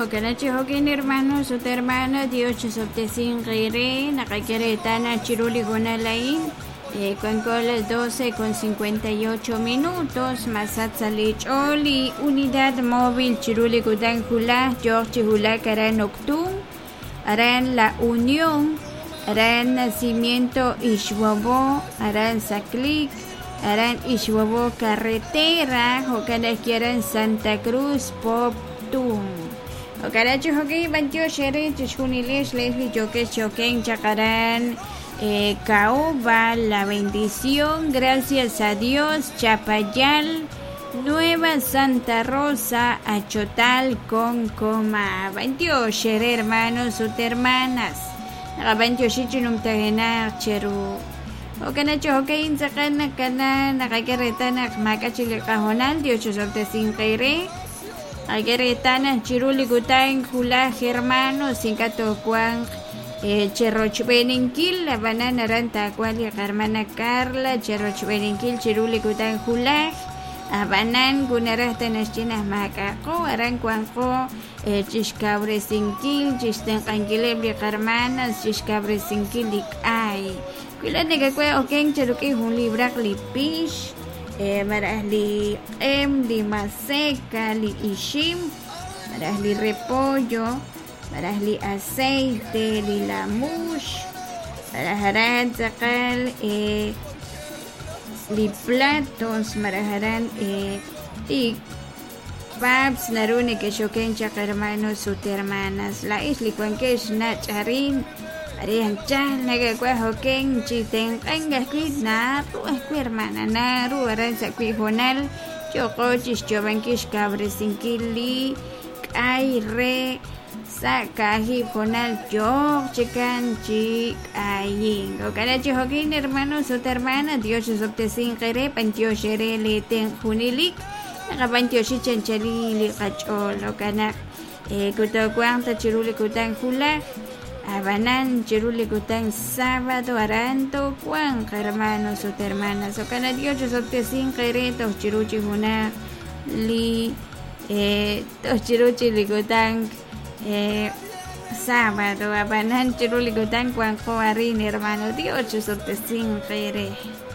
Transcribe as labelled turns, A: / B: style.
A: Okanachi Hokin hermanos, otra hermana, Dios Chesoptesin Reire, Nakakeretana Chiruli Gonalain, con las 12:58, Masatzalich Oli, Unidad Móvil Chiruli Gudan Jula, George Jula Caran Octum, harán la Unión, harán Nacimiento Ishwabo, harán Saclic, harán Ishwabo Carretera, Okana quieran Santa Cruz Poptum. Okarachi Hoki Bantio Shere, Chunilesh, Leslie Joques Choquen, Chacarán, Caoba, La Bendición, gracias a Dios, Chapayal, Nueva Santa Rosa, Achotal, Concoma. Bantio Shere, hermanos, hermanas. Bantio Shichinum Tagenar, Cheru. Okanachi Hoki, Zakana, Kana, Nakakeretana, Macachil Cajonal, Dios Chesoptesin Agueretana, Chiruli Gutain, Jula, Germano, Sincato Juan, Cherroch Beninquil, La Banana Ranta, Cualia, Carmana Carla, Cherroch Beninquil, Chiruli Gutain, Jula, Abanan, Gunarasta, Naschinas Macaco, Arancuanjo, Chiscabre Sinquil, Chisten Anquilebria Carmanas, Chiscabre Sinquil, Ay. Cuilate que cuea, Oken, Cheruki, un libra, Lipish. Marahli li maseca, li ishim, marahli repollo, marahli aceite, li lamush, maraharán zakal, li platos, maraharán y paps narune que choquen hermanos sus hermanas, la isli cuenques nacharin. Arian chan naga kwa hoken chiten kanga kwit na tu hermana na ru aranza kwi honal choko chis chobankish kabre sinkili kai re saka hi honal chok chikan chik ayin okarachi hokin hermanos o hermana Dios Chesoptesin Jere pantio shere le ten junilik naga pantio shichen chalili kachol okana kuto kwanta chiruli kutan hula Abanan, Chiruli Gutan, sábado, Aranto, Juan, hermanos o hermanas, o Canadios, Chesoptesin, Jeretos, Chiruchi Juna, Li, Tos Chiruchi Ligutan, sábado, Abanan, Chiruli Gutan, Juan Joarín, hermano, Dios, Chesoptesin, Jere.